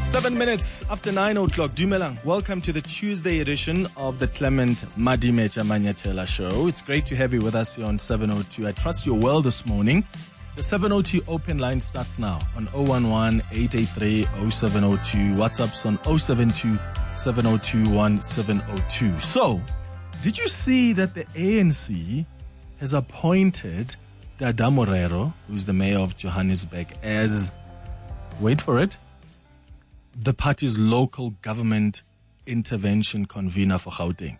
7 minutes after 9 o'clock. Dumelang, welcome to the Tuesday edition of the Clement Madimecha Manyatela show. It's great to have you with us here on 702. I trust you're well this morning. The 702 open line starts now on 011-883-0702. WhatsApp's on 072-702-1702. So, did you see that the ANC has appointed Dada Morero, who's the mayor of Johannesburg, as, wait for it, the party's local government intervention convener for Gauteng?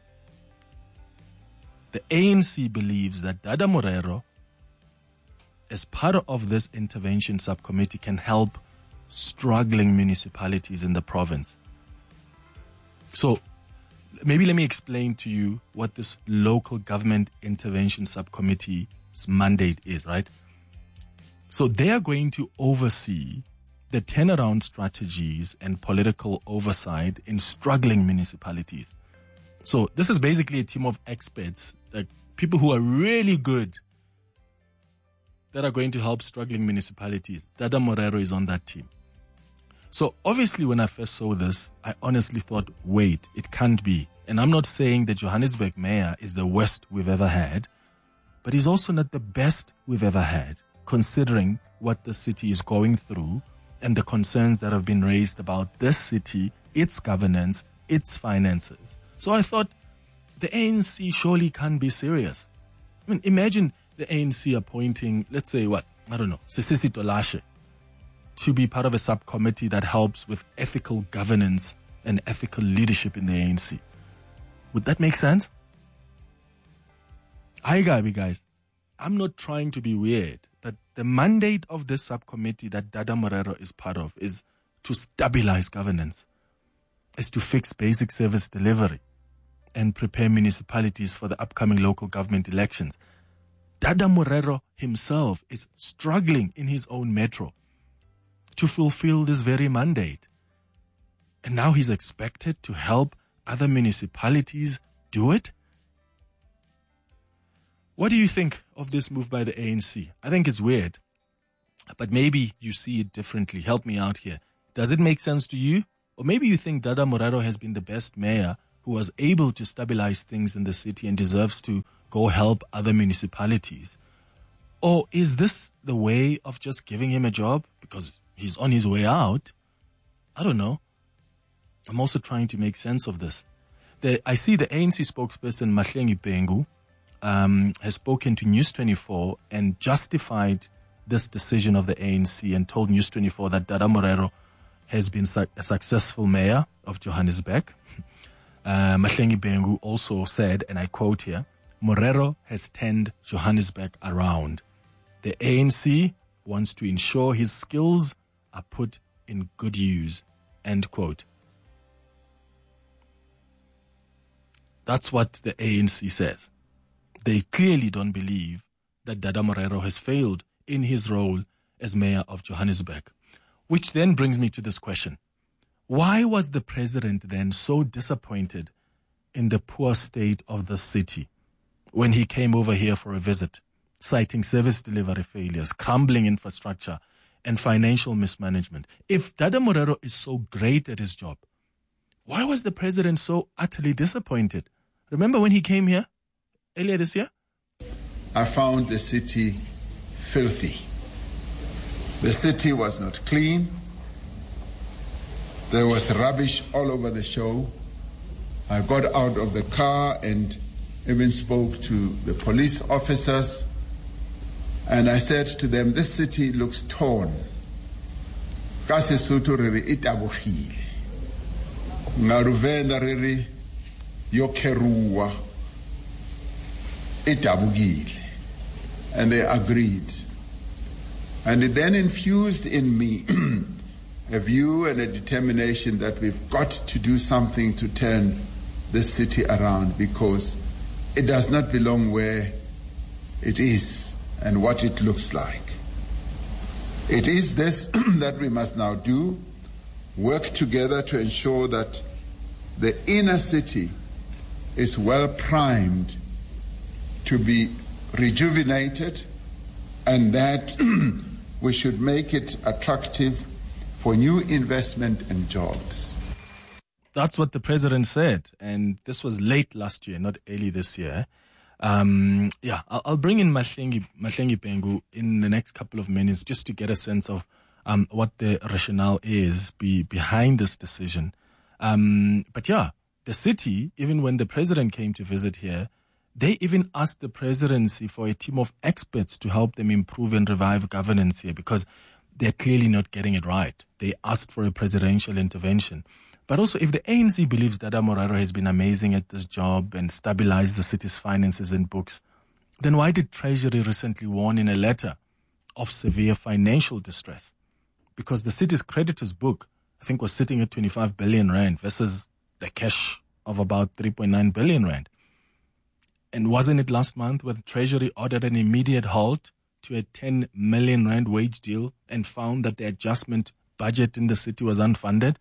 The ANC believes that Dada Morero, as part of this intervention subcommittee, can help struggling municipalities in the province. So, maybe let me explain to you what this local government intervention subcommittee's mandate is, right? So they are going to oversee the turnaround strategies and political oversight in struggling municipalities. So this is basically a team of experts, like people who are really good, that are going to help struggling municipalities. Dada Morero is on that team. So obviously when I first saw this, I honestly thought, wait, it can't be. And I'm not saying the Johannesburg mayor is the worst we've ever had, but he's also not the best we've ever had, considering what the city is going through and the concerns that have been raised about this city, its governance, its finances. So I thought the ANC surely can't be serious. I mean, imagine the ANC appointing, let's say Sisisi Tolashe, to be part of a subcommittee that helps with ethical governance and ethical leadership in the ANC. Would that make sense? Hi, guys. I'm not trying to be weird, but the mandate of this subcommittee that Dada Morero is part of is to stabilize governance, is to fix basic service delivery and prepare municipalities for the upcoming local government elections. Dada Morero himself is struggling in his own metro to fulfill this very mandate. And now he's expected to help other municipalities do it? What do you think of this move by the ANC? I think it's weird, but maybe you see it differently. Help me out here. Does it make sense to you? Or maybe you think Dada Morero has been the best mayor who was able to stabilize things in the city and deserves to go help other municipalities. Or is this the way of just giving him a job because he's on his way out? I don't know. I'm also trying to make sense of this. I see the ANC spokesperson Mahlengi Pengu has spoken to News 24 and justified this decision of the ANC and told News 24 that Dada Morero has been a successful mayor of Johannesburg. Mahlengi Pengu also said, and I quote here, "Morero has turned Johannesburg around. The ANC wants to ensure his skills are put in good use." End quote. That's what the ANC says. They clearly don't believe that Dada Morero has failed in his role as mayor of Johannesburg. Which then brings me to this question. Why was the president then so disappointed in the poor state of the city when he came over here for a visit, citing service delivery failures, crumbling infrastructure, and financial mismanagement? If Dada Morero is so great at his job, why was the president so utterly disappointed? Remember when he came here earlier this year? I found the city filthy. The city was not clean. There was rubbish all over the show. I got out of the car and even spoke to the police officers. And I said to them, this city looks torn. Ka Sesotho re re itabogile. Ngaruvenda re re yokeruwa itabogile. And they agreed. And it then infused in me a view and a determination that we've got to do something to turn this city around, because it does not belong where it is and what it looks like. It is this that we must now do, work together to ensure that the inner city is well primed to be rejuvenated, and that we should make it attractive for new investment and jobs. That's what the president said, and this was late last year, not early this year. I'll bring in Mahlengi Pengu in the next couple of minutes just to get a sense of what the rationale is behind this decision. The city, even when the president came to visit here, they even asked the presidency for a team of experts to help them improve and revive governance here because they're clearly not getting it right. They asked for a presidential intervention. But also, if the ANC believes Dada Morero has been amazing at this job and stabilized the city's finances and books, then why did Treasury recently warn in a letter of severe financial distress? Because the city's creditors' book, I think, was sitting at 25 billion rand versus the cash of about 3.9 billion rand. And wasn't it last month when Treasury ordered an immediate halt to a 10 million rand wage deal and found that the adjustment budget in the city was unfunded?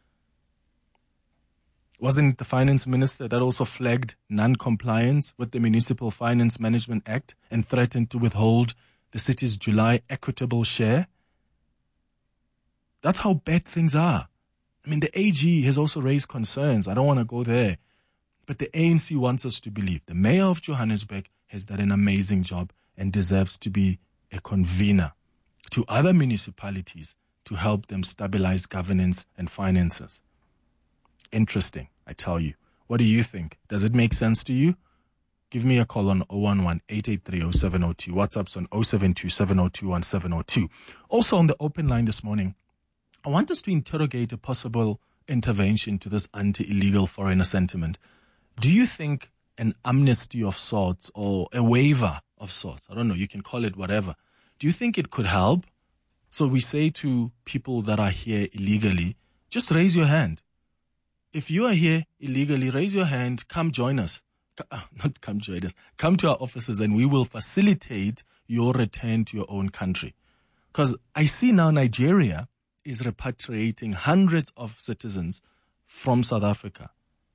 Wasn't it the finance minister that also flagged non-compliance with the Municipal Finance Management Act and threatened to withhold the city's July equitable share? That's how bad things are. I mean, the AG has also raised concerns. I don't want to go there. But the ANC wants us to believe the mayor of Johannesburg has done an amazing job and deserves to be a convener to other municipalities to help them stabilize governance and finances. Interesting, I tell you. What do you think? Does it make sense to you? Give me a call on 011-883-0702. WhatsApp's on 072-702-1702. Also on the open line this morning, I want us to interrogate a possible intervention to this anti-illegal foreigner sentiment. Do you think an amnesty of sorts or a waiver of sorts, I don't know, you can call it whatever, do you think it could help? So we say to people that are here illegally, just raise your hand. If you are here illegally, raise your hand, come join us. Not come join us. Come to our offices and we will facilitate your return to your own country. Because I see now Nigeria is repatriating hundreds of citizens from South Africa.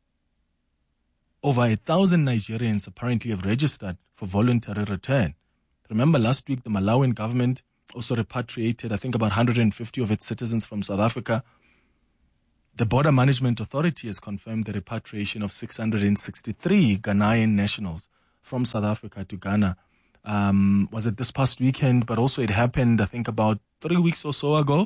Over 1,000 Nigerians apparently have registered for voluntary return. Remember last week the Malawian government also repatriated, I think, about 150 of its citizens from South Africa. The Border Management Authority has confirmed the repatriation of 663 Ghanaian nationals from South Africa to Ghana. Was it this past weekend? But also it happened, I think, about 3 weeks or so ago.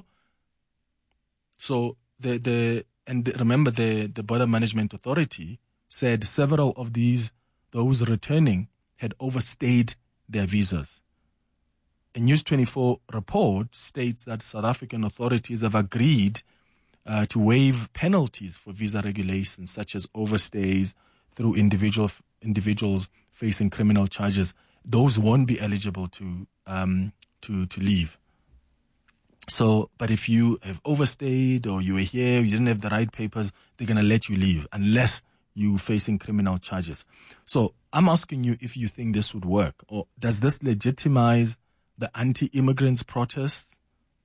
So remember the Border Management Authority said several of those returning had overstayed their visas. A News 24 report states that South African authorities have agreed to waive penalties for visa regulations such as overstays through individuals facing criminal charges. Those won't be eligible to leave. So, but if you have overstayed or you were here, you didn't have the right papers, they're going to let you leave unless you're facing criminal charges. So I'm asking you if you think this would work, or does this legitimize the anti-immigrants protests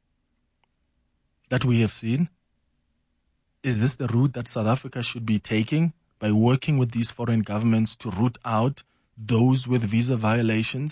that we have seen? Is this the route that South Africa should be taking by working with these foreign governments to root out those with visa violations?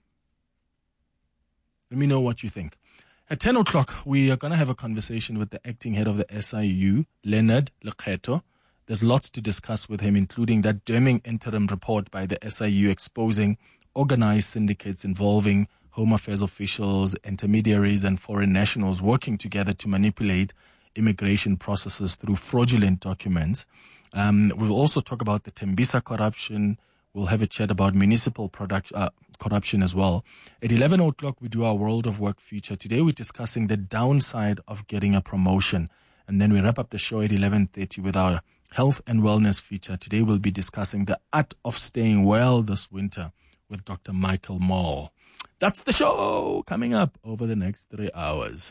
Let me know what you think. At 10 o'clock, we are going to have a conversation with the acting head of the SIU, Leonard Lekgetho. There's lots to discuss with him, including that damning interim report by the SIU exposing organized syndicates involving Home Affairs officials, intermediaries, and foreign nationals working together to manipulate immigration processes through fraudulent documents. We'll also talk about the Tembisa corruption. We'll have a chat about municipal corruption as well. At 11 o'clock, we do our World of Work feature. Today, we're discussing the downside of getting a promotion. And then we wrap up the show at 11:30 with our Health and Wellness feature. Today, we'll be discussing the art of staying well this winter with Dr. Michael Moore. That's the show coming up over the next 3 hours.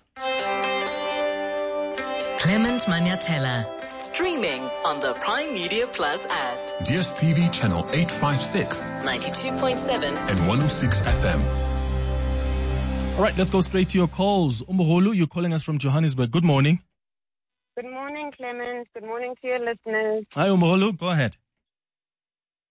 Clement Manyathela, streaming on the Prime Media Plus app. DSTV channel 856, 92.7 and 106 FM. All right, let's go straight to your calls. Umboholu, you're calling us from Johannesburg. Good morning. Good morning, Clement. Good morning to your listeners. Hi, Umboholu. Go ahead.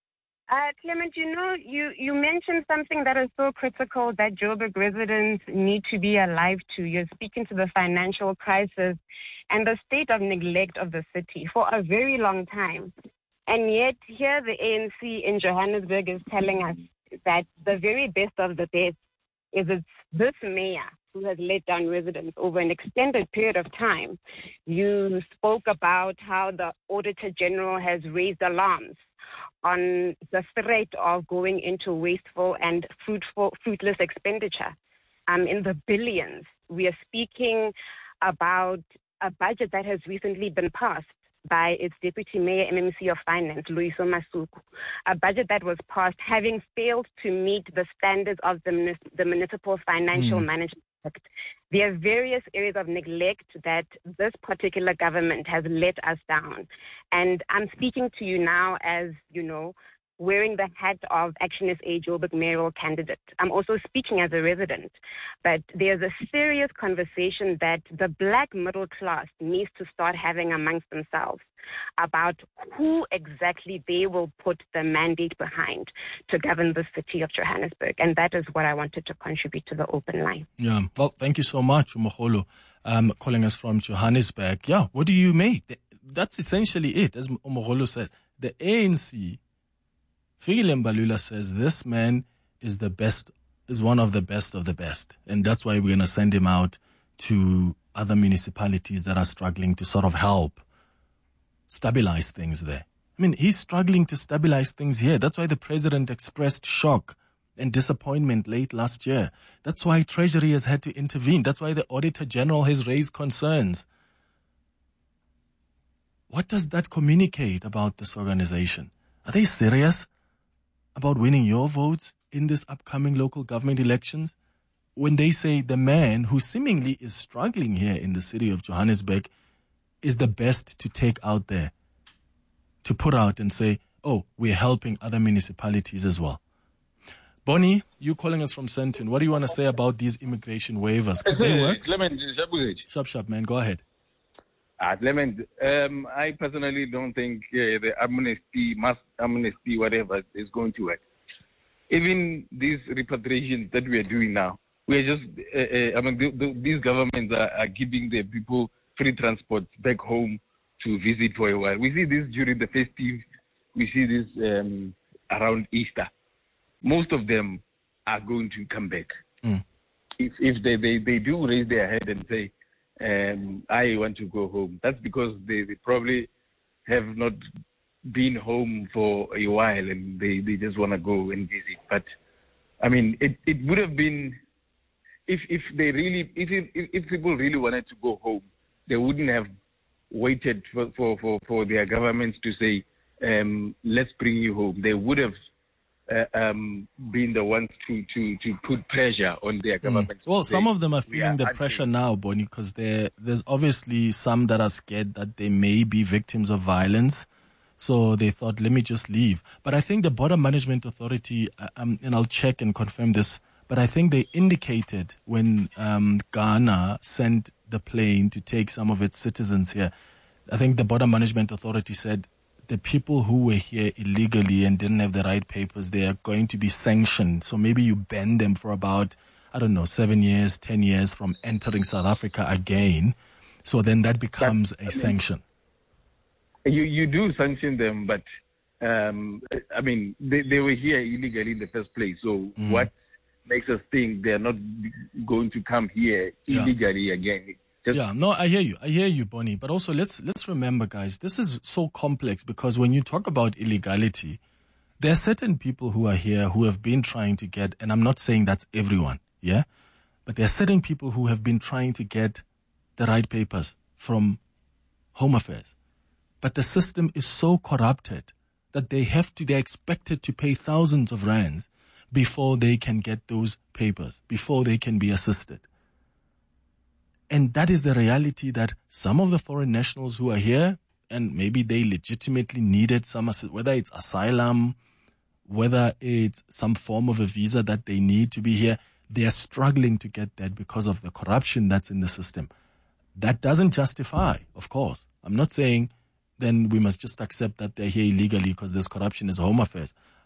Clement, you mentioned something that is so critical that Joburg residents need to be alive to. You're speaking to the financial crisis and the state of neglect of the city for a very long time. And yet here the ANC in Johannesburg is telling us that the very best of the best is this mayor who has let down residents over an extended period of time. You spoke about how the Auditor General has raised alarms on the threat of going into wasteful and fruitless expenditure in the billions. We are speaking about a budget that has recently been passed by its Deputy Mayor, MMC of Finance, Loyiso Masuku, a budget that was passed having failed to meet the standards of the Municipal Financial Management Act. There are various areas of neglect that this particular government has let us down. And I'm speaking to you now as, wearing the hat of Action SA Joburg mayoral candidate. I'm also speaking as a resident. But there's a serious conversation that the black middle class needs to start having amongst themselves about who exactly they will put the mandate behind to govern the city of Johannesburg. And that is what I wanted to contribute to the open line. Yeah, well, thank you so much, Umogolo, calling us from Johannesburg. Yeah, what do you make? That's essentially it, as Umogolo says. The ANC, Fikile Mbalula says this man is one of the best. And that's why we're going to send him out to other municipalities that are struggling to sort of help stabilize things there. I mean, he's struggling to stabilize things here. That's why the president expressed shock and disappointment late last year. That's why Treasury has had to intervene. That's why the Auditor General has raised concerns. What does that communicate about this organization? Are they serious about winning your votes in this upcoming local government elections? When they say the man who seemingly is struggling here in the city of Johannesburg is the best to take out there, to put out and say, oh, we're helping other municipalities as well. Bonnie, you calling us from Sandton. What do you want to say about these immigration waivers? Could they work? Clement, Sharp, man. Go ahead. Clement, I personally don't think the amnesty, whatever, is going to work. Even these repatriations that we are doing now, we are just, these governments are giving the people free transport back home to visit for a while. We see this during the festive. We see this around Easter. Most of them are going to come back. If they do raise their head and say, I want to go home, that's because they probably have not been home for a while and they just want to go and visit. But I mean, it would have been, if people really wanted to go home, they wouldn't have waited for their governments to say, let's bring you home. They would have been the ones to put pressure on their government. Well, some of them are feeling the pressure now, Bonnie, because there's obviously some that are scared that they may be victims of violence. So they thought, let me just leave. But I think the Border Management Authority, and I'll check and confirm this, but I think they indicated when Ghana sent the plane to take some of its citizens here, I think the Border Management Authority said the people who were here illegally and didn't have the right papers, they are going to be sanctioned. So maybe you ban them for about, 7 years, 10 years from entering South Africa again. So then that becomes a sanction. You do sanction them, but they were here illegally in the first place. So what makes us think they're not going to come here illegally again? I hear you, Bonnie. But also let's remember, guys, this is so complex because when you talk about illegality, there are certain people who are here who have been trying to get, and I'm not saying that's everyone, but there are certain people who have been trying to get the right papers from Home Affairs. But the system is so corrupted that they're expected to pay thousands of rands before they can get those papers, before they can be assisted. And that is the reality that some of the foreign nationals who are here, and maybe they legitimately needed some, whether it's asylum, whether it's some form of a visa that they need to be here, they are struggling to get that because of the corruption that's in the system. That doesn't justify, of course. I'm not saying then we must just accept that they're here illegally because there's corruption as Home Affairs.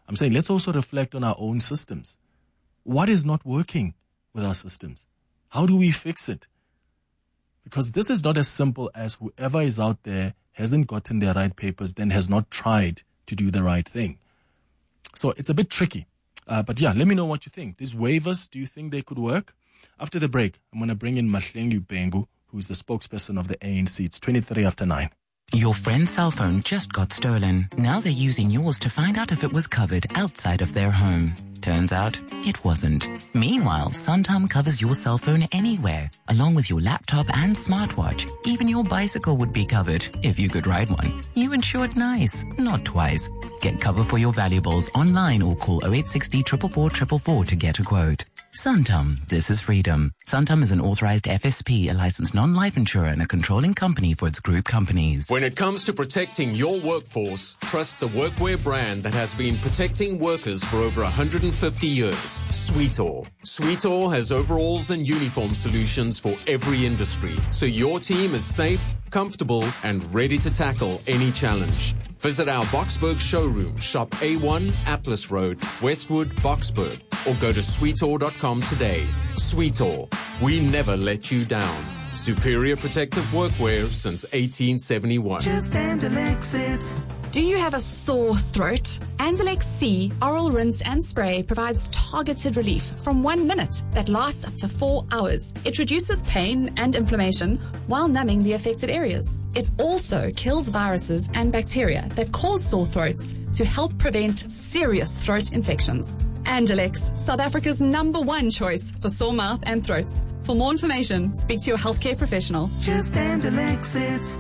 I'm saying let's also reflect on our own systems. What is not working with our systems? How do we fix it? Because this is not as simple as whoever is out there hasn't gotten their right papers, then has not tried to do the right thing. So it's a bit tricky. But yeah, let me know what you think. These waivers, do you think they could work? After the break, I'm going to bring in Mahlengi Bengu, who's the spokesperson of the ANC. It's 23 after 9. Your friend's cell phone just got stolen. Now they're using yours to find out if it was covered outside of their home. Turns out it wasn't. Meanwhile, Santam covers your cell phone anywhere, along with your laptop and smartwatch. Even your bicycle would be covered if you could ride one. You insured nice, not twice. Get cover for your valuables online or call 0860 444 444 to get a quote. Santam, this is freedom. Santam is an authorized FSP, a licensed non-life insurer and a controlling company for its group companies. When it comes to protecting your workforce, trust the workwear brand that has been protecting workers for over 150 years. Sweetall. Sweetall has overalls and uniform solutions for every industry, so your team is safe, comfortable, and ready to tackle any challenge. Visit our Boksburg showroom, shop A1 Atlas Road, Westwood, Boksburg, or go to sweetall.com today. Sweetall, we never let you down. Superior protective workwear since 1871. Just Anzalex it. Do you have a sore throat? Anzalex C Oral Rinse and Spray provides targeted relief from 1 minute that lasts up to 4 hours. It reduces pain and inflammation while numbing the affected areas. It also kills viruses and bacteria that cause sore throats to help prevent serious throat infections. Anzalex, South Africa's #1 choice for sore mouth and throats. For more information, speak to your healthcare professional. Just Anzalex it.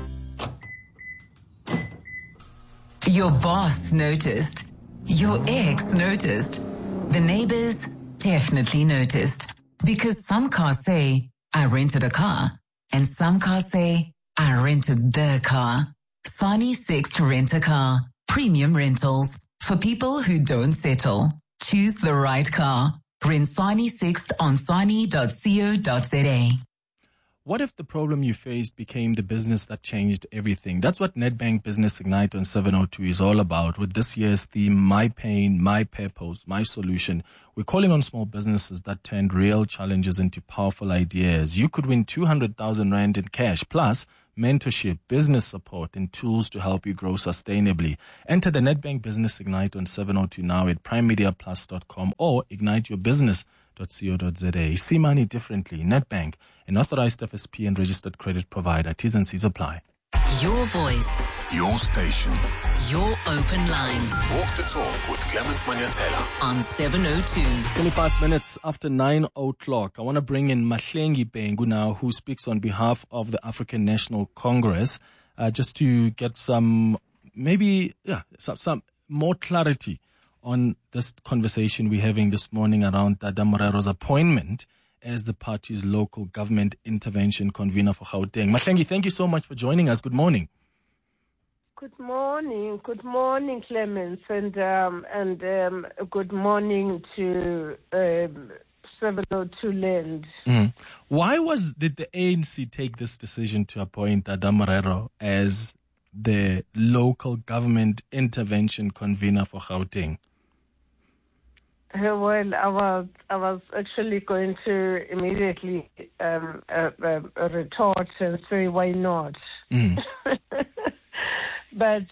Your boss noticed. Your ex noticed. The neighbors definitely noticed. Because some cars say, I rented a car. And some cars say, I rented the car. Sani Sixt Rent a Car. Premium rentals. For people who don't settle. Choose the right car. Rent Sani Sixt on sani.co.za. What if the problem you faced became the business that changed everything? That's what Nedbank Business Ignite on 702 is all about. With this year's theme, My Pain, My Purpose, My Solution, we're calling on small businesses that turned real challenges into powerful ideas. You could win 200,000 Rand in cash, plus mentorship, business support, and tools to help you grow sustainably. Enter the Nedbank Business Ignite on 702 now at primemediaplus.com or igniteyourbusiness.co.za. See money differently. Nedbank, an authorized FSP and registered credit provider. T's and C's apply. Your voice. Your station. Your open line. Walk the talk with Clement Manyatela. On 702. 25 minutes after 9 o'clock. I want to bring in Mahlengi Bengu now, who speaks on behalf of the African National Congress, just to get some more clarity on this conversation we're having this morning around Dada Morero's appointment as the party's local government intervention convener for Gauteng. Mahlengi, thank you so much for joining us. Good morning. Good morning, Clemens, and good morning to 702 Land. Why did the ANC take this decision to appoint Dada Morero as the local government intervention convener for Gauteng? Well, I was actually going to immediately retort and say, why not? But,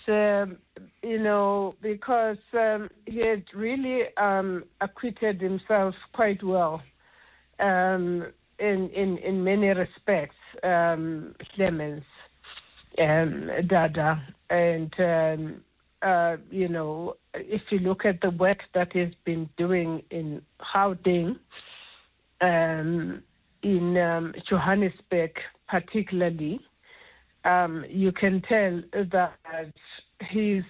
because he had really acquitted himself quite well in many respects, Clemens and Dada. And, if you look at the work that he's been doing in Gauteng, in Johannesburg particularly, you can tell that he's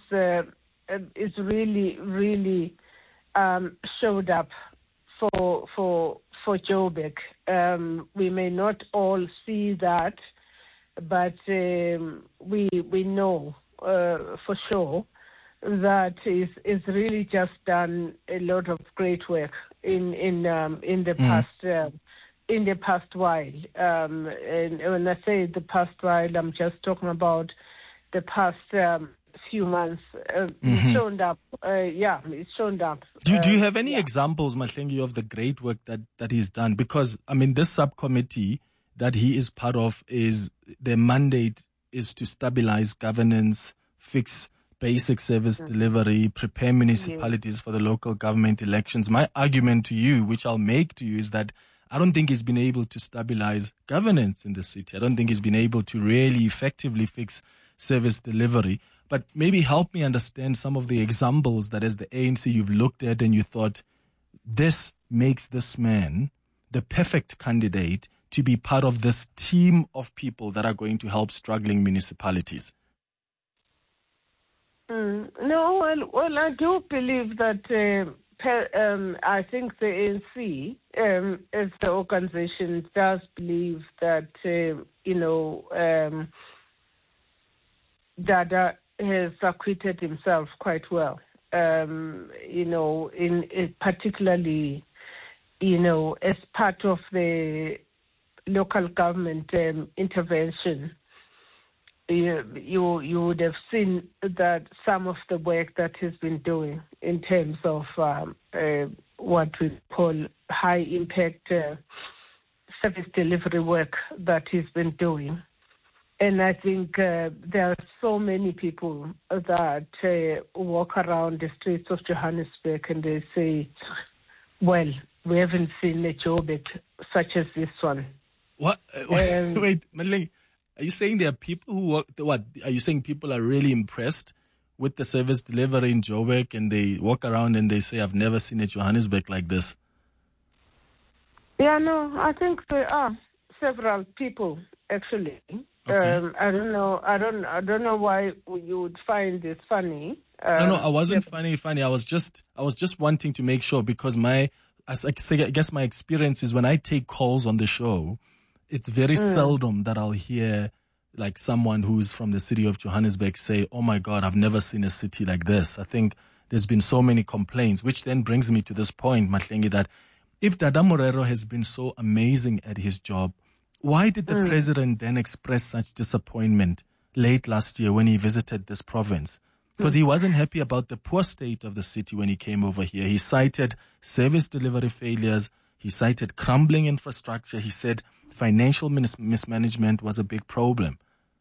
really showed up for Joburg. We may not all see that, but we know for sure that is really just done a lot of great work in the past while. And when I say the past while, I'm just talking about the past few months. He's shown up. He's shown up. Do you have any examples, Mahlengi, of the great work that he's done? Because, I mean, this subcommittee that he is part of their mandate is to stabilize governance, fix basic service delivery, prepare municipalities for the local government elections. My argument to you, which I'll make to you, is that I don't think he's been able to stabilize governance in the city. I don't think he's been able to really effectively fix service delivery. But maybe help me understand some of the examples that as the ANC you've looked at and you thought, this makes this man the perfect candidate to be part of this team of people that are going to help struggling municipalities. No, well, I do believe that I think the ANC, as the organization, does believe that, Dada has acquitted himself quite well, in particularly, as part of the local government intervention. You would have seen that some of the work that he's been doing in terms of what we call high impact service delivery work that he's been doing. And I think there are so many people that walk around the streets of Johannesburg and they say, well, we haven't seen a Joburg such as this one. What? Wait, Mahlengi. Are you saying there are people who what? Are you saying people are really impressed with the service delivery in Joburg and they walk around and they say, I've never seen a Johannesburg like this? Yeah, no, I think there are several people actually. Okay. I don't know. I don't know why you would find this funny. No, I wasn't funny. I was just wanting to make sure because I guess my experience is when I take calls on the show, it's very seldom that I'll hear like someone who's from the city of Johannesburg say, oh my God, I've never seen a city like this. I think there's been so many complaints, which then brings me to this point, Mahlengi, that if Dada Morero has been so amazing at his job, why did the president then express such disappointment late last year when he visited this province? Because he wasn't happy about the poor state of the city when he came over here. He cited service delivery failures. He cited crumbling infrastructure. He said financial mismanagement was a big problem.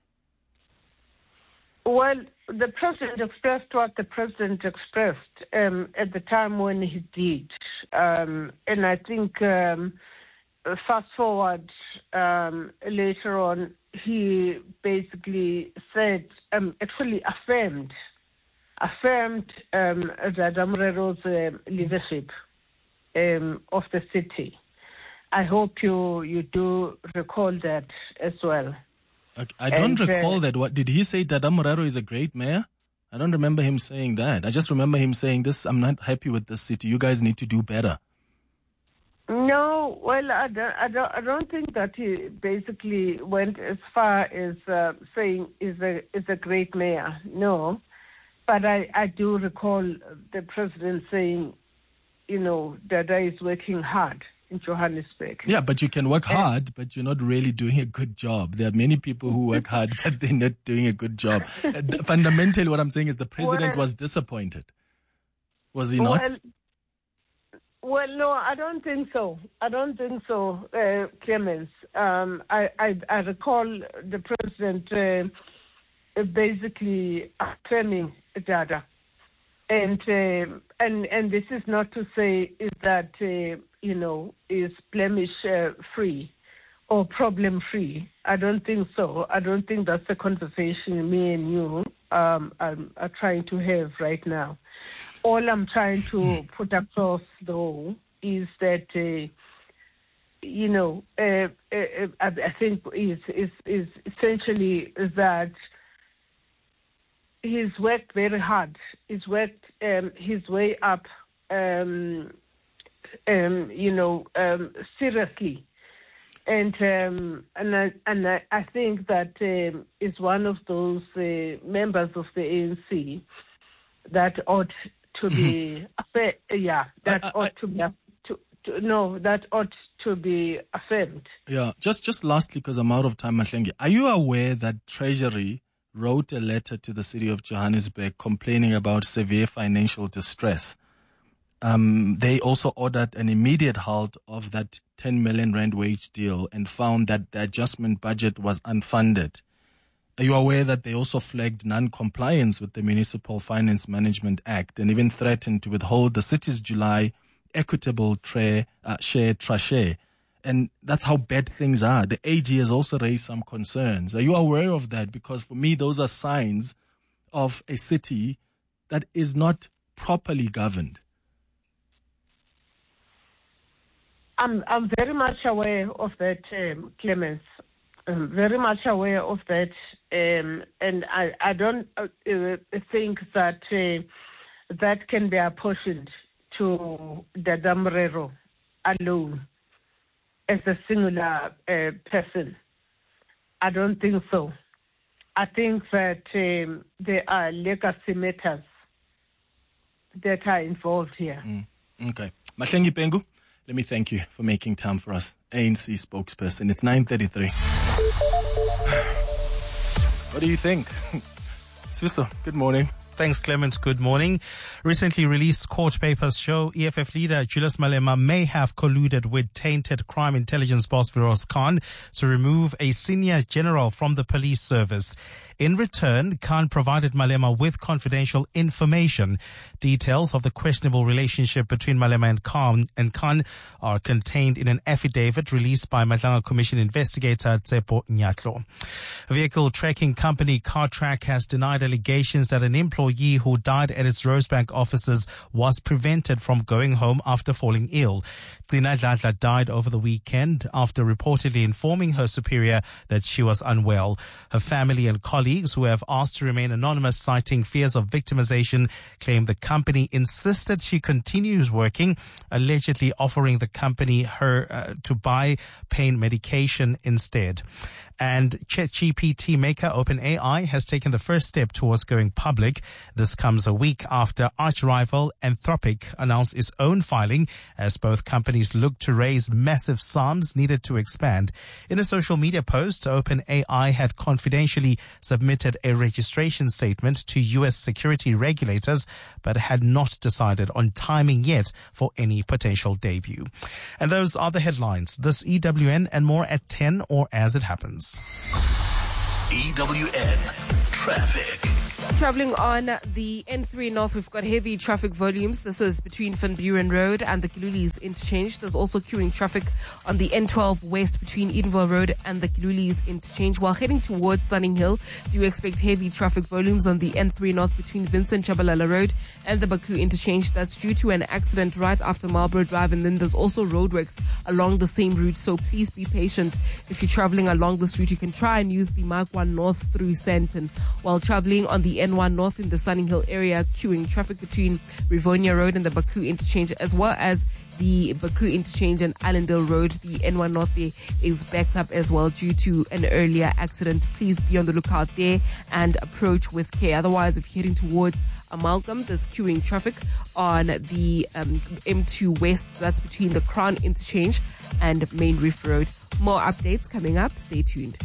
Well, the president expressed what the president expressed at the time when he did. And I think fast forward later on, he basically said, actually affirmed Dada Morero's leadership of the city. I hope you do recall that as well. I don't recall that. What did he say? Dada Morero is a great mayor? I don't remember him saying that. I just remember him saying this. I'm not happy with this city. You guys need to do better. No, well, I don't think that he basically went as far as saying is a great mayor. No, but I do recall the president saying, Dada is working hard in Johannesburg. Yeah, but you can work hard, but you're not really doing a good job. There are many people who work hard, but they're not doing a good job. Fundamentally, what I'm saying is the president was disappointed. Was he not? Well, no, I don't think so. Clemens. I recall the president basically affirming Dada. And this is not to say is that, is blemish free or problem free. I don't think so. I don't think that's the conversation me and you are trying to have right now. All I'm trying to put across, though, is that, I think is essentially that he's worked very hard. He's worked his way up, seriously. And I think that is one of those members of the ANC that ought to be that ought to be affirmed. Yeah, just lastly, because I'm out of time, Mahlengi, are you aware that Treasury wrote a letter to the city of Johannesburg complaining about severe financial distress. They also ordered an immediate halt of that 10 million rand wage deal and found that the adjustment budget was unfunded. Are you aware that they also flagged non-compliance with the Municipal Finance Management Act and even threatened to withhold the city's July equitable share trachée? And that's how bad things are. The AG has also raised some concerns. Are you aware of that? Because for me, those are signs of a city that is not properly governed. I'm very much aware of that, Clemens. I'm very much aware of that, and I don't think that that can be apportioned to Dada Morero alone as a singular person. I don't think so. I think that there are legacy matters that are involved here. Okay. Mahlengi Pengu, let me thank you for making time for us. ANC spokesperson. It's 9:33. What do you think? Swiso, good morning. Thanks, Clement. Good morning. Recently released court papers show EFF leader Julius Malema may have colluded with tainted crime intelligence boss Feroz Khan to remove a senior general from the police service. In return, Khan provided Malema with confidential information. Details of the questionable relationship between Malema and Khan are contained in an affidavit released by Madlanga Commission investigator Tsepo Nyatlo. Vehicle tracking company CarTrack has denied allegations that an employee who died at its Rosebank offices was prevented from going home after falling ill. Tina Dladla died over the weekend after reportedly informing her superior that she was unwell. Her family and colleagues, who have asked to remain anonymous citing fears of victimization, claim the company insisted she continues working, allegedly offering the company her to buy pain medication instead. And ChatGPT maker OpenAI has taken the first step towards going public. This comes a week after arch-rival Anthropic announced its own filing as both companies look to raise massive sums needed to expand. In a social media post, OpenAI had confidentially submitted a registration statement to U.S. security regulators, but had not decided on timing yet for any potential debut. And those are the headlines. This EWN and more at 10 or as it happens. EWN Traffic. Traveling on the N3 North, we've got heavy traffic volumes. This is between Van Buren Road and the Kilulis interchange. There's also queuing traffic on the N12 West between Edenville Road and the Kilulis interchange. While heading towards Sunning Hill, do expect heavy traffic volumes on the N3 North between Vincent Chabalala Road and the Baku interchange. That's due to an accident right after Marlborough Drive, and then there's also roadworks along the same route. So please be patient. If you're traveling along this route, you can try and use the Mark 1 North through Sandton. While traveling on the N1 North in the Sunning Hill area, queuing traffic between Rivonia Road and the Baku interchange, as well as the Baku interchange and Allendale Road. The N1 North there is backed up as well due to an earlier accident. Please be on the lookout there and approach with care. Otherwise, if you're heading towards Amalgam, there's queuing traffic on the M2 West. That's between the Crown interchange and Main Reef Road. More updates coming up. Stay tuned.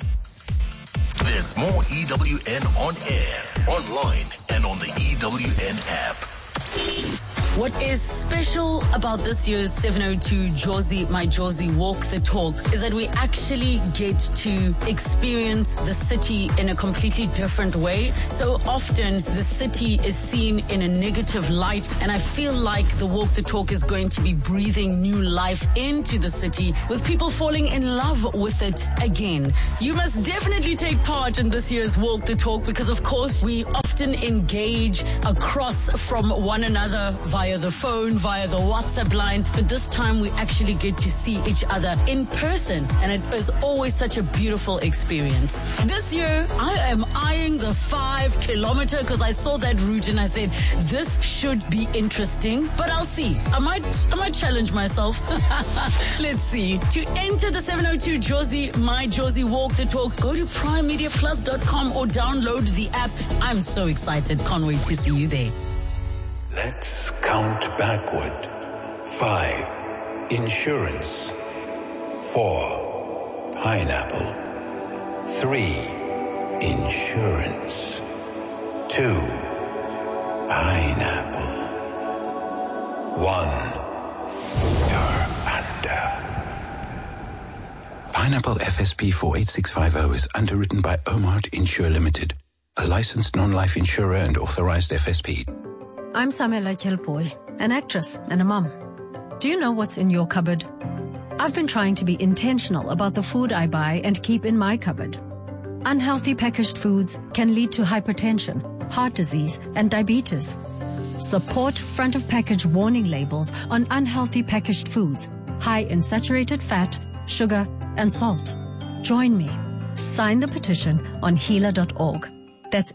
There's more EWN on air, online, and on the EWN app. What is special about this year's 702 Jozi My Jozi Walk the Talk is that we actually get to experience the city in a completely different way. So often the city is seen in a negative light, and I feel like the Walk the Talk is going to be breathing new life into the city with people falling in love with it again. You must definitely take part in this year's Walk the Talk because, of course, we often engage across from one another via the phone, via the WhatsApp line, but this time we actually get to see each other in person, and it is always such a beautiful experience. This year, I am eyeing the 5-kilometer because I saw that route and I said, this should be interesting, but I'll see. I might challenge myself. Let's see. To enter the 702 Jozi My Jozi Walk the Talk, go to primemediaplus.com or download the app. I'm so excited. Can't wait to see you there. Let's count backward. 5. Insurance. 4. Pineapple. 3. insurance. 2, pineapple. 1, you're under. Pineapple FSP 48650 is underwritten by Omart Insure Limited, a licensed non-life insurer and authorized FSP. I'm Samela Kelpoy, an actress and a mum. Do you know what's in your cupboard? I've been trying to be intentional about the food I buy and keep in my cupboard. Unhealthy packaged foods can lead to hypertension, heart disease, and diabetes. Support front of package warning labels on unhealthy packaged foods, high in saturated fat, sugar, and salt. Join me. Sign the petition on heala.org. That's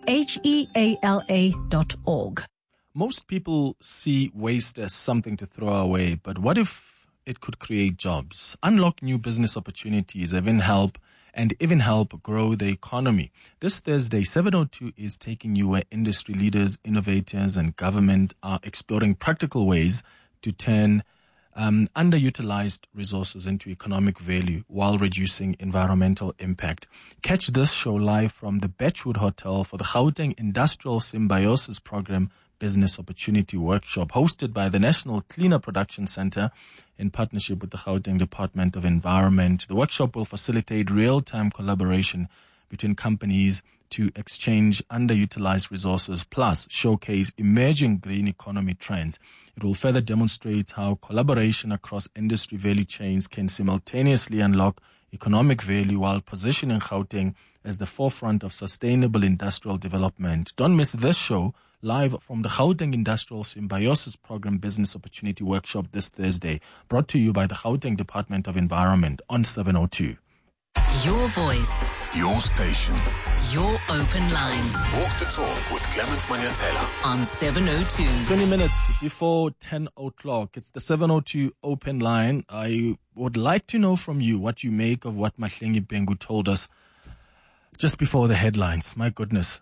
HEALA.org. Most people see waste as something to throw away, but what if it could create jobs, unlock new business opportunities, even help grow the economy? This Thursday, 702 is taking you where industry leaders, innovators, and government are exploring practical ways to turn underutilized resources into economic value while reducing environmental impact. Catch this show live from the Betchwood Hotel for the Gauteng Industrial Symbiosis Program Business Opportunity Workshop, hosted by the National Cleaner Production Center in partnership with the Gauteng Department of Environment. The workshop will facilitate real-time collaboration between companies to exchange underutilized resources, plus showcase emerging green economy trends. It will further demonstrate how collaboration across industry value chains can simultaneously unlock economic value while positioning Gauteng as the forefront of sustainable industrial development. Don't miss this show live from the Gauteng Industrial Symbiosis Program Business Opportunity Workshop this Thursday, brought to you by the Gauteng Department of Environment on 702. Your voice. Your station. Your open line. Walk the talk with Clement Manyatela on 702. 20 minutes before 10 o'clock. It's the 702 open line. I would like to know from you what you make of what Mahlengi Bhengu told us just before the headlines. My goodness.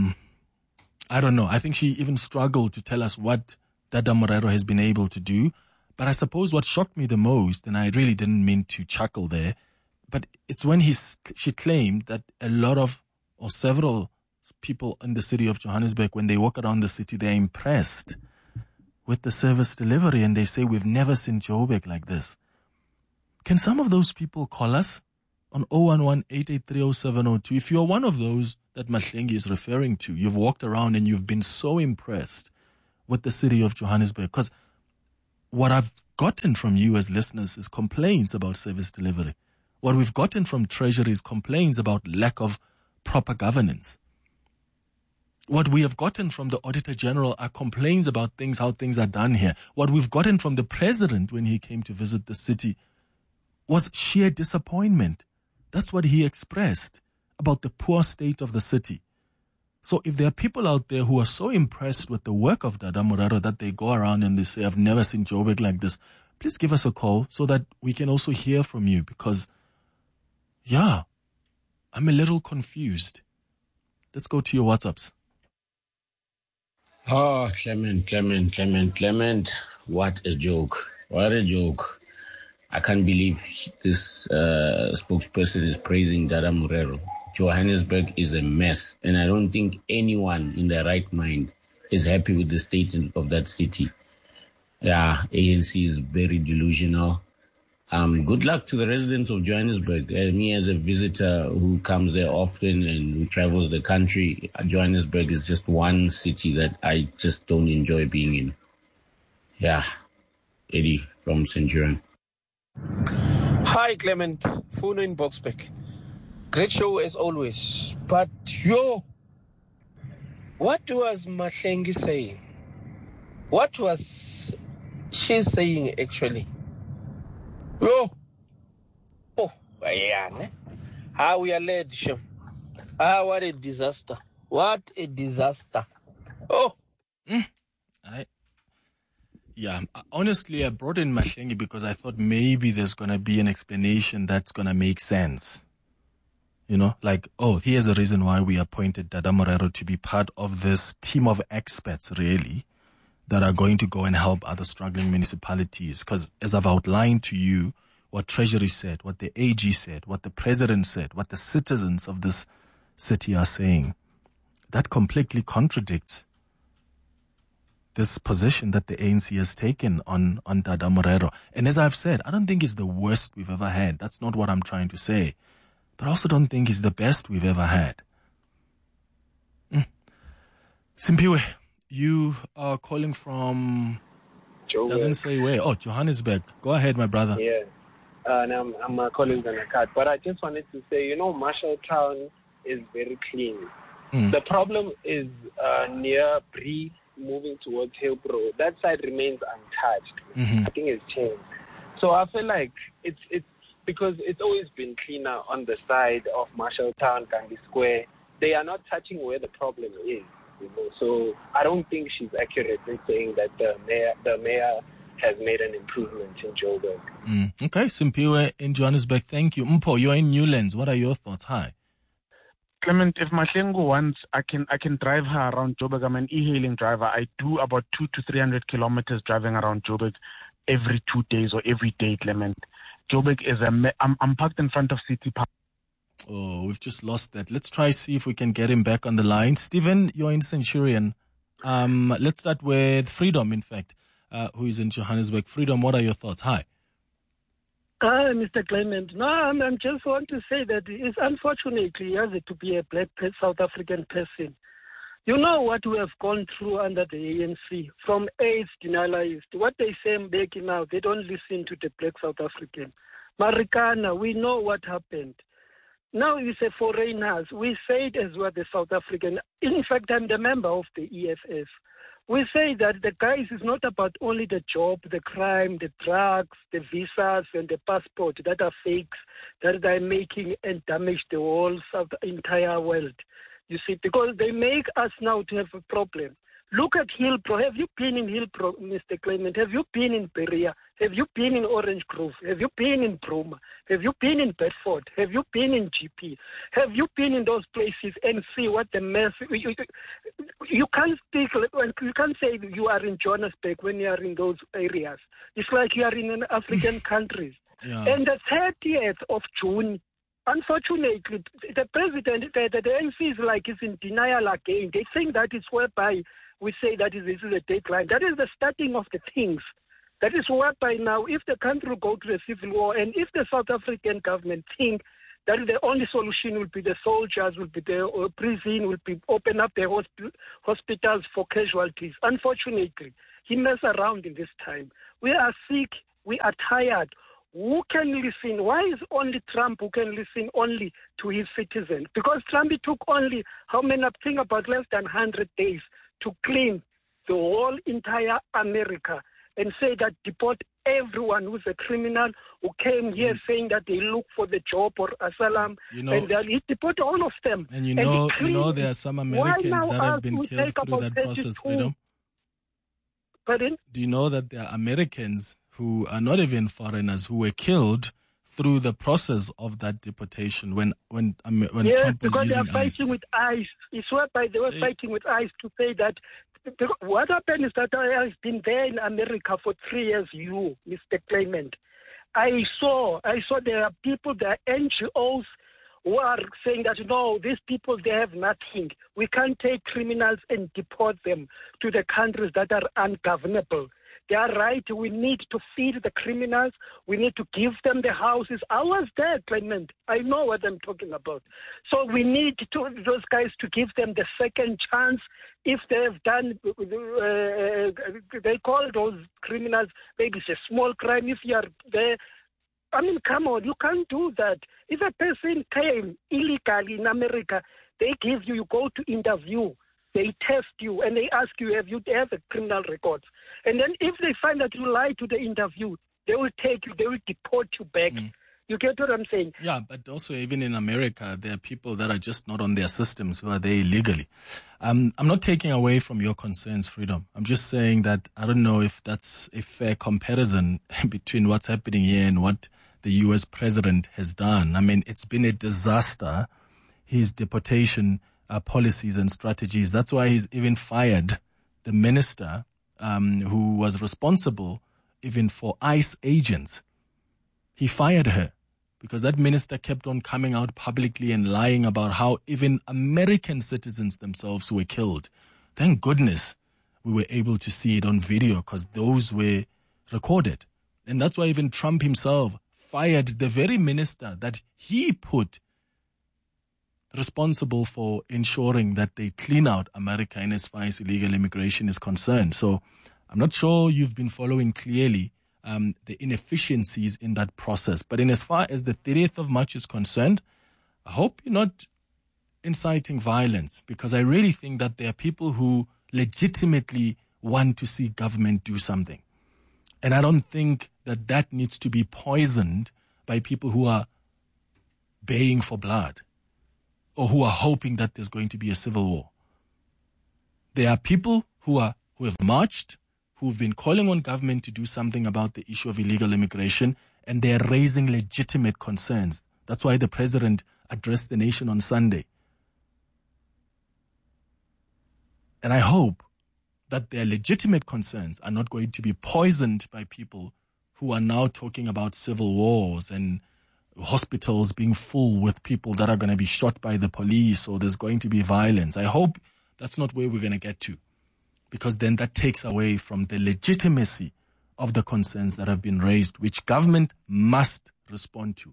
I don't know. I think she even struggled to tell us what Dada Morero has been able to do. But I suppose what shocked me the most, and I really didn't mean to chuckle there, but it's when she claimed that a lot of, or several people in the city of Johannesburg, when they walk around the city, they're impressed with the service delivery, and they say, we've never seen Joburg like this. Can some of those people call us on 011-883-0702? If you're one of those that Mahlengi is referring to, you've walked around and you've been so impressed with the city of Johannesburg, because what I've gotten from you as listeners is complaints about service delivery. What we've gotten from Treasury is complaints about lack of proper governance. What we have gotten from the Auditor General are complaints about how things are done here. What we've gotten from the President when he came to visit the city was sheer disappointment. That's what he expressed about the poor state of the city. So if there are people out there who are so impressed with the work of Dada Morero that they go around and they say, I've never seen Joburg like this, please give us a call so that we can also hear from you, because, yeah, I'm a little confused. Let's go to your WhatsApps. Oh, Clement. What a joke. What a joke. I can't believe this spokesperson is praising Dada Morero. Johannesburg is a mess, and I don't think anyone in their right mind is happy with the state of that city. Yeah, ANC is very delusional. Good luck to the residents of Johannesburg. Me as a visitor who comes there often and who travels the country, Johannesburg is just one city that I just don't enjoy being in. Yeah, Eddie from Centurion. Hi, Clement. Phone in Boxbeck. Great show as always. But what was Mahlengi saying? What was she saying actually? Oh, yeah. How we are led, Shem. What a disaster. What a disaster. Yeah, honestly, I brought in Mahlengi because I thought maybe there's going to be an explanation that's going to make sense. You know, like, here's the reason why we appointed Dada Morero to be part of this team of experts, really, that are going to go and help other struggling municipalities. Because as I've outlined to you, what Treasury said, what the AG said, what the President said, what the citizens of this city are saying. That completely contradicts this position that the ANC has taken on Dada Morero. And as I've said, I don't think it's the worst we've ever had. That's not what I'm trying to say. But I also don't think it's the best we've ever had. Simpiwe, you are calling from... Joburg. Doesn't say where. Oh, Johannesburg. Go ahead, my brother. Yeah. And I'm calling on a card. But I just wanted to say, Marshalltown is very clean. The problem is near Bree, moving towards Hillbrow. That side remains untouched. I think it's changed. So I feel like it's because it's always been cleaner on the side of Marshalltown, Gandhi Square. They are not touching where the problem is. So I don't think she's accurate in saying that the mayor has made an improvement in Joburg. Okay, Simpiwe in Johannesburg. Thank you. Mpo, you're in Newlands. What are your thoughts? Hi. Clement, if Mahlengu wants, I can drive her around Joburg. I'm an e-hailing driver. I do about 200 to 300 kilometers driving around Joburg every 2 days or every day, Clement. Joburg is I'm parked in front of City Park. Oh, we've just lost that. Let's try see if we can get him back on the line. Stephen, you're in Centurion. Let's start with Freedom, in fact, who is in Johannesburg. Freedom, what are your thoughts? Hi. Hi, Mr. Clement. No, I just want to say that it's unfortunately he has to be a black South African person. You know what we have gone through under the ANC, from AIDS denialist. What they say back now, they don't listen to the black South African. Marikana, we know what happened. Now you say foreigners. We say it as well, the South African. In fact, I'm the member of the EFF. We say that the guys is not about only the job, the crime, the drugs, the visas, and the passport that are fakes, that they're making and damage the whole entire world. You see, because they make us now to have a problem. Look at Hillbrow. Have you been in Hillbrow, Mr. Clement? Have you been in Berea? Have you been in Orange Grove? Have you been in Broma? Have you been in Bedford? Have you been in GP? Have you been in those places and see what the mess... You can't speak, you can't say you are in Johannesburg when you are in those areas. It's like you are in an African country. Yeah. And the 30th of June, unfortunately, the president, the ANC is like is in denial again. They think that is whereby we say that this is a deadline. That is the starting of the things. That is whereby now, if the country will go to a civil war, and if the South African government think that the only solution will be the soldiers, will be the prison, will be open up the hospitals for casualties. Unfortunately, he messed around in this time. We are sick. We are tired. Who can listen? Why is only Trump who can listen only to his citizens? Because Trump took only, how many, I think about less than 100 days to clean the whole entire America and say that deport everyone who's a criminal who came here saying that they look for the job or asylum, and he deport all of them. And you know there are some Americans that have been killed through that process, Freedom. Pardon? Do you know that there are Americans who are not even foreigners who were killed through the process of that deportation when Trump was using ICE? Because they are fighting with ICE. It's whereby they were fighting with ICE to say that. What happened is that I've been there in America for 3 years, Mr. Clement. I saw there are people, there are NGOs who are saying that, no, these people, they have nothing. We can't take criminals and deport them to the countries that are ungovernable. They are right. We need to feed the criminals. We need to give them the houses. I was there, Clement. I know what I'm talking about. So we need those guys to give them the second chance. If they have done, they call those criminals, maybe it's a small crime. If you are there, I mean, come on, you can't do that. If a person came illegally in America, they give you go to interview. They test you and they ask you, have you a criminal records? And then if they find that you lie to the interview, they will take you, they will deport you back. You get what I'm saying? Yeah, but also even in America, there are people that are just not on their systems who are there illegally. I'm not taking away from your concerns, Freedom. I'm just saying that I don't know if that's a fair comparison between what's happening here and what the U.S. president has done. I mean, it's been a disaster, his deportation policies and strategies. That's why he's even fired the minister who was responsible even for ICE agents. He fired her because that minister kept on coming out publicly and lying about how even American citizens themselves were killed. Thank goodness we were able to see it on video, because those were recorded. And that's why even Trump himself fired the very minister that he put responsible for ensuring that they clean out America in as far as illegal immigration is concerned. So I'm not sure you've been following clearly the inefficiencies in that process. But in as far as the 30th of March is concerned, I hope you're not inciting violence, because I really think that there are people who legitimately want to see government do something. And I don't think that that needs to be poisoned by people who are baying for blood or who are hoping that there's going to be a civil war. There are people who have marched, who've been calling on government to do something about the issue of illegal immigration, and they're raising legitimate concerns. That's why the president addressed the nation on Sunday. And I hope that their legitimate concerns are not going to be poisoned by people who are now talking about civil wars and hospitals being full with people that are going to be shot by the police, or there's going to be violence. I hope that's not where we're going to get to, because then that takes away from the legitimacy of the concerns that have been raised, which government must respond to.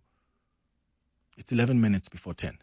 It's 11 minutes before 10.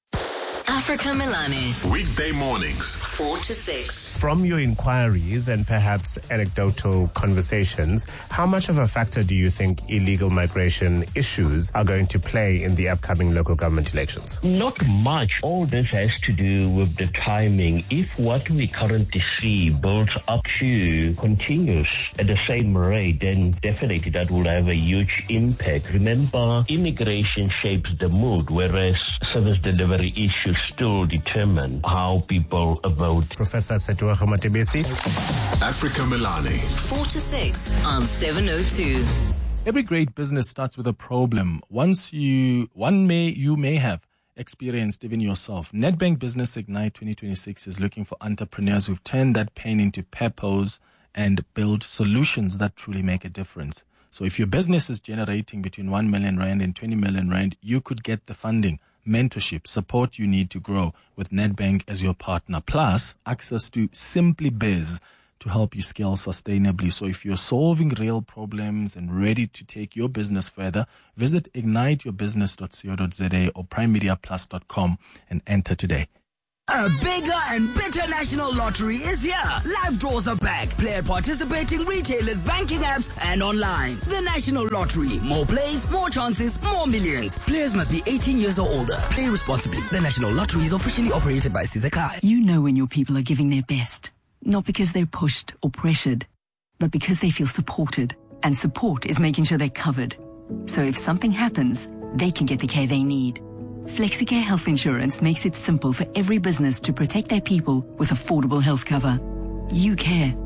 Africa Melane. Weekday mornings, 4 to 6. From your inquiries and perhaps anecdotal conversations, how much of a factor do you think illegal migration issues are going to play in the upcoming local government elections? Not much. All this has to do with the timing. If what we currently see builds up to continues at the same rate, then definitely that will have a huge impact. Remember, immigration shapes the mood, whereas service delivery issues still determine how people vote. Professor Setuago Matebesi. Africa Melane. 4 to 6 on 702. Every great business starts with a problem. You may have experienced even yourself. Nedbank Business Ignite 2026 is looking for entrepreneurs who've turned that pain into purpose and build solutions that truly make a difference. So if your business is generating between 1 million rand and 20 million rand, you could get the funding, mentorship, support you need to grow with Nedbank as your partner, plus access to Simply Biz to help you scale sustainably. So if you're solving real problems and ready to take your business further, visit igniteyourbusiness.co.za or primemediaplus.com and enter today. A bigger and better national lottery is here. Live draws are back. Play at participating retailers, banking apps, and online. The National Lottery. More plays, more chances, more millions. Players must be 18 years or older. Play responsibly. The National Lottery is officially operated by Sizakai. You know when your people are giving their best. Not because they're pushed or pressured, but because they feel supported. And support is making sure they're covered. So if something happens, they can get the care they need. Flexicare Health Insurance makes it simple for every business to protect their people with affordable health cover. You care.